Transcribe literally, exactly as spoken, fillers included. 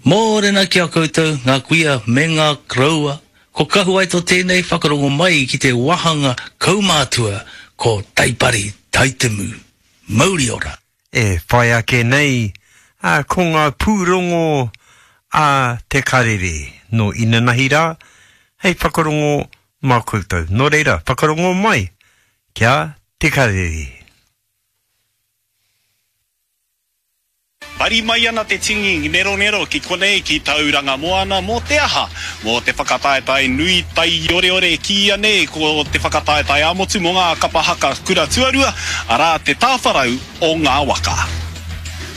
Mōre na kia koutou, ngā kuia me ngā kraua, ko kahu ai tō tēnei whakarongo mai ki te wahanga kaumātua ko Taipari Taitemu, Mauri ora. E whai ake nei, a ko ngā pūrongo a te karere no Inanahira, hei whakarongo mā koutou. Nō reira, whakarongo mai, kia te karere. Pari mai ana te tingi nero nero ki konei ki tauranga moana mo te aha. Mo te whakataetai nui tai ore ore ki ane ko te whakataetai amotu mo ngā kapahaka kura tuarua, ara te tāwharau o ngā waka.